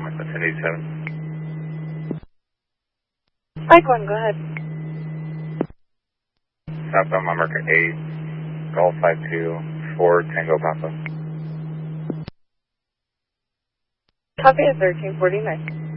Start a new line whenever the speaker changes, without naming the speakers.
1087.
Mike 1, go ahead.
Southbound mile marker 8, Golf 52, Tango Papa.
Copy at 1349.